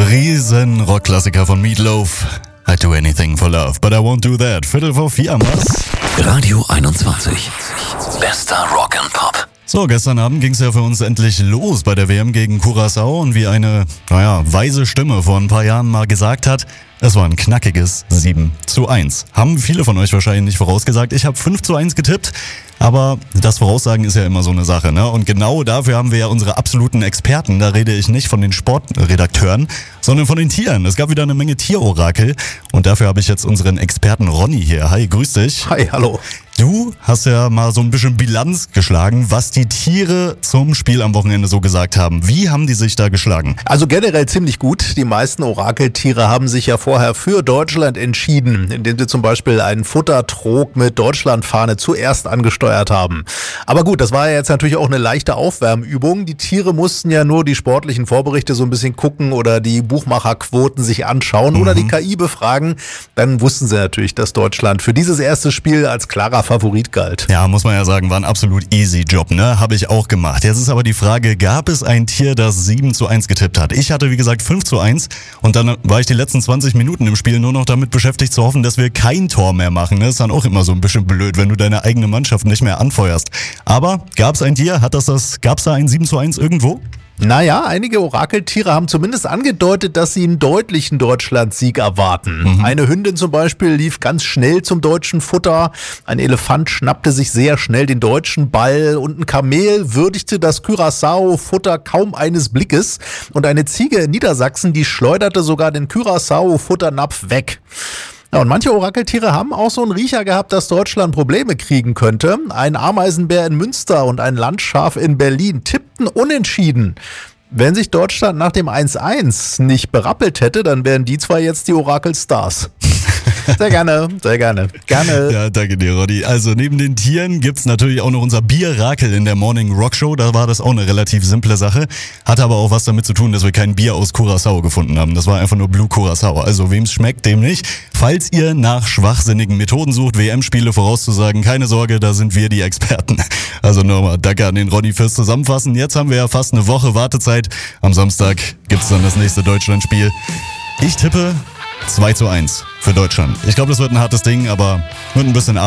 Riesen Rockklassiker von Meatloaf. I'd do anything for love, but I won't do that. 3:45 am was? Radio 21. Bester Rock and Pop. So, gestern Abend ging es ja für uns endlich los bei der WM gegen Curaçao und wie eine, weise Stimme vor ein paar Jahren mal gesagt hat, es war ein knackiges 7:1. Haben viele von euch wahrscheinlich nicht vorausgesagt. Ich habe 5:1 getippt, aber das Voraussagen ist ja immer so eine Sache, ne? Und genau dafür haben wir ja unsere absoluten Experten. Da rede ich nicht von den Sportredakteuren, sondern von den Tieren. Es gab wieder eine Menge Tierorakel und dafür habe ich jetzt unseren Experten Ronny hier. Hi, grüß dich. Hi, hallo. Du hast ja mal so ein bisschen Bilanz geschlagen, was die Tiere zum Spiel am Wochenende so gesagt haben. Wie haben die sich da geschlagen? Also generell ziemlich gut. Die meisten Orakeltiere haben sich ja vorher für Deutschland entschieden, indem sie zum Beispiel einen Futtertrog mit Deutschlandfahne zuerst angesteuert haben. Aber gut, das war ja jetzt natürlich auch eine leichte Aufwärmübung. Die Tiere mussten ja nur die sportlichen Vorberichte so ein bisschen gucken oder die Buchmacherquoten sich anschauen oder die KI befragen. Dann wussten sie natürlich, dass Deutschland für dieses erste Spiel als klarer Favorit galt. Ja, muss man ja sagen, war ein absolut easy Job, ne? Habe ich auch gemacht. Jetzt ist aber die Frage, gab es ein Tier, das 7:1 getippt hat? Ich hatte, wie gesagt, 5:1 und dann war ich die letzten 20 Minuten im Spiel nur noch damit beschäftigt zu hoffen, dass wir kein Tor mehr machen. Das ist dann auch immer so ein bisschen blöd, wenn du deine eigene Mannschaft nicht mehr anfeuerst. Aber gab es ein Tier? Gab's da ein 7:1 irgendwo? Naja, einige Orakeltiere haben zumindest angedeutet, dass sie einen deutlichen Deutschlandsieg erwarten. Eine Hündin zum Beispiel lief ganz schnell zum deutschen Futter, ein Elefant schnappte sich sehr schnell den deutschen Ball und ein Kamel würdigte das Curaçao-Futter kaum eines Blickes und eine Ziege in Niedersachsen, die schleuderte sogar den Curaçao-Futternapf weg. Ja, und manche Orakeltiere haben auch so einen Riecher gehabt, dass Deutschland Probleme kriegen könnte. Ein Ameisenbär in Münster und ein Landschaf in Berlin tippten unentschieden. Wenn sich Deutschland nach dem 1:1 nicht berappelt hätte, dann wären die zwei jetzt die Orakelstars. Sehr gerne, sehr gerne. Gerne. Ja, danke dir, Roddy. Also neben den Tieren gibt's natürlich auch noch unser Bierrakel in der Morning Rock Show. Da war das auch eine relativ simple Sache. Hat aber auch was damit zu tun, dass wir kein Bier aus Curaçao gefunden haben. Das war einfach nur Blue Curaçao. Also wem's schmeckt, dem nicht. Falls ihr nach schwachsinnigen Methoden sucht, WM-Spiele vorauszusagen, keine Sorge, da sind wir die Experten. Also nochmal danke an den Roddy fürs Zusammenfassen. Jetzt haben wir ja fast eine Woche Wartezeit. Am Samstag gibt's dann das nächste Deutschlandspiel. Ich tippe 2:1 für Deutschland. Ich glaube, das wird ein hartes Ding, aber mit ein bisschen